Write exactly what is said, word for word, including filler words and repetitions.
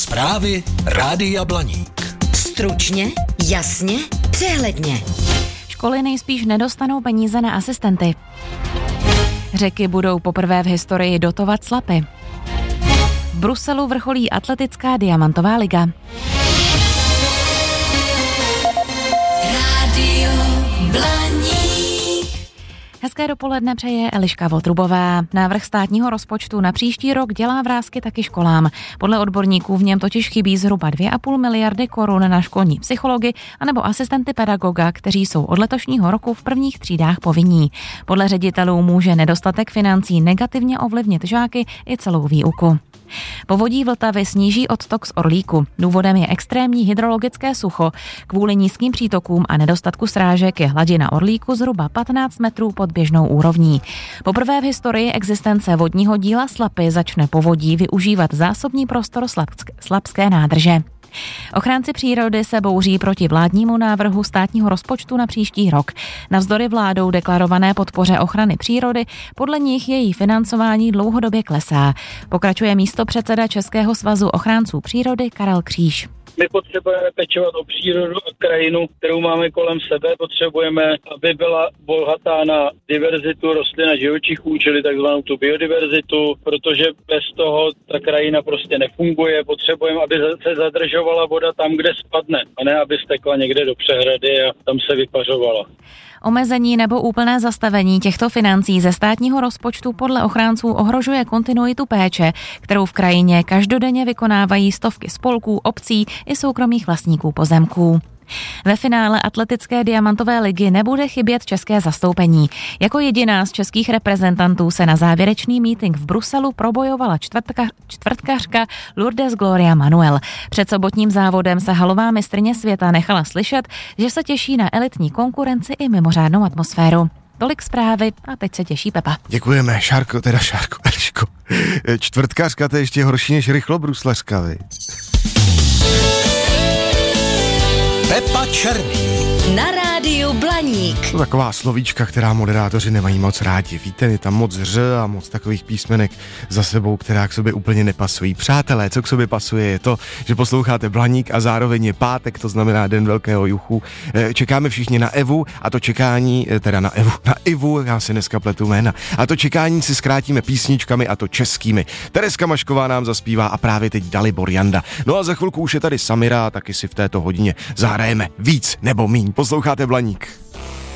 Zprávy Rádia Blaník. Stručně, jasně, přehledně. Školy nejspíš nedostanou peníze na asistenty. Řeky budou poprvé v historii dotovat slapy. V Bruselu vrcholí atletická diamantová liga. Rádio Blaník. Hezké dopoledne přeje Eliška Votrubová. Návrh státního rozpočtu na příští rok dělá vrásky taky školám. Podle odborníků v něm totiž chybí zhruba dvě a půl miliardy korun na školní psychology anebo asistenty pedagoga, kteří jsou od letošního roku v prvních třídách povinní. Podle ředitelů může nedostatek financí negativně ovlivnit žáky i celou výuku. Povodí Vltavy sníží odtok z Orlíku. Důvodem je extrémní hydrologické sucho. Kvůli nízkým přítokům a nedostatku srážek je hladina Orlíku zhruba patnáct metrů pod běžnou úrovní. Poprvé v historii existence vodního díla Slapy začne povodí využívat zásobní prostor Slapsk- Slapské nádrže. Ochránci přírody se bouří proti vládnímu návrhu státního rozpočtu na příští rok. Navzdory vládou deklarované podpoře ochrany přírody, podle nich její financování dlouhodobě klesá. Pokračuje místopředseda Českého svazu ochránců přírody Karel Kříž. My potřebujeme pečovat o přírodu a krajinu, kterou máme kolem sebe. Potřebujeme, aby byla bohatá na diverzitu rostlin a živočichů, čili takzvanou tu biodiverzitu, protože bez toho ta krajina prostě nefunguje. Potřebujeme, aby se zadržovala voda tam, kde spadne, a ne aby stekla někde do přehrady a tam se vypařovala. Omezení nebo úplné zastavení těchto financí ze státního rozpočtu podle ochránců ohrožuje kontinuitu péče, kterou v krajině každodenně vykonávají stovky spolků, obcí i soukromých vlastníků pozemků. Ve finále atletické diamantové ligy nebude chybět české zastoupení. Jako jediná z českých reprezentantů se na závěrečný mítink v Bruselu probojovala čtvrtka, čtvrtkařka Lourdes Gloria Manuel. Před sobotním závodem se halová mistryně světa nechala slyšet, že se těší na elitní konkurenci i mimořádnou atmosféru. Tolik zprávy a teď se těší Pepa. Děkujeme, Šárko, teda Šárko, Eliško. Čtvrtkařka, to je ještě horší než rychlobruslařka, vy. Pepa Černý. Na rádiu Blaník. To taková slovíčka, která moderátoři nemají moc rádi. Víte, je tam moc ř a moc takových písmenek za sebou, která k sobě úplně nepasují. Přátelé, co k sobě pasuje, je to, že posloucháte Blaník a zároveň je pátek, to znamená Den velkého juchu. Čekáme všichni na Evu a to čekání, teda na Evu, na Ivu, já si dneska pletu jména. A to čekání si zkrátíme písničkami a to českými. Tereska Mašková nám zaspívá a právě teď Dalibor Janda. No a za chvilku už je tady Samira, taky si v této hodině zahrajeme víc nebo míň. Posloucháte Blaník.